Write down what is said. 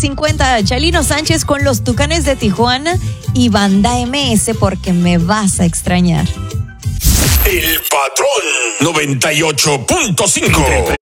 7:50, Chalino Sánchez con los Tucanes de Tijuana y Banda MS porque me vas a extrañar. El Patrón 98.5.